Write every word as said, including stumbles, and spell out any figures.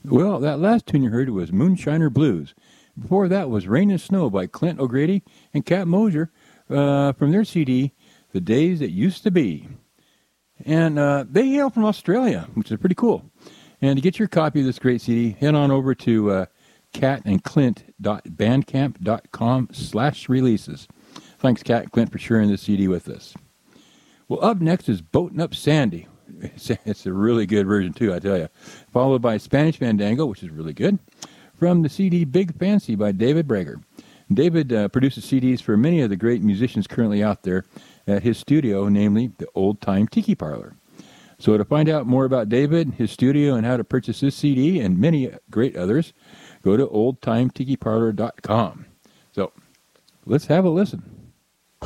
Well, that last tune you heard was Moonshiner Blues. Before that was Rain and Snow by Clint O'Grady and Cat Mosier uh, from their C D, The Days That Used to Be. And uh, they hail from Australia, which is pretty cool. And to get your copy of this great C D, head on over to uh, catandclint.bandcamp.com slash releases. Thanks, Cat and Clint, for sharing this C D with us. Well, up next is Boatin' Up Sandy. It's, it's a really good version, too, I tell you. Followed by Spanish Fandango, which is really good, from the C D Big Fancy by David Brager. David uh, produces C Ds for many of the great musicians currently out there at his studio, namely the Old Time Tiki Parlor. So to find out more about David, his studio, and how to purchase this C D and many great others, go to old time tiki parlor dot com. So let's have a listen.